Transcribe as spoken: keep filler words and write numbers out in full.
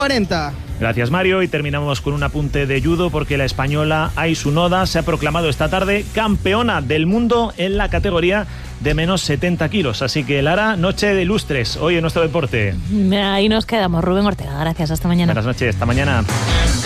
cuarenta. Gracias, Mario, y terminamos con un apunte de judo porque la española Aisu Noda se ha proclamado esta tarde campeona del mundo en la categoría de menos setenta kilos. Así que, Lara, noche de ilustres hoy en nuestro deporte. Ahí nos quedamos. Rubén Ortega, gracias. Hasta mañana. Buenas noches, hasta mañana.